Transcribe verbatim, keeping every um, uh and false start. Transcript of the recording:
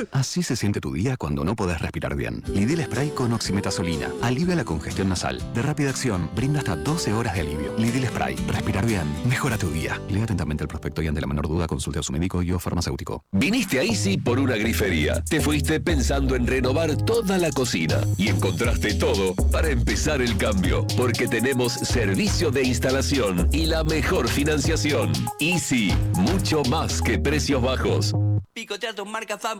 Así se siente tu día cuando no podés respirar bien. Lidil Spray con oximetazolina. Alivia la congestión nasal. De rápida acción, brinda hasta doce horas de alivio. Lidil Spray. Respirar bien. Mejora tu día. Lea atentamente el prospecto y ante la menor duda consulte a su médico y o farmacéutico. Viniste a Easy por una grifería. Te fuiste pensando en renovar toda la cocina. Y encontraste todo para empezar el cambio. Porque tenemos servicio de instalación y la mejor financiación. Easy. Mucho más que precios bajos. Picotea tus marcas favoritas.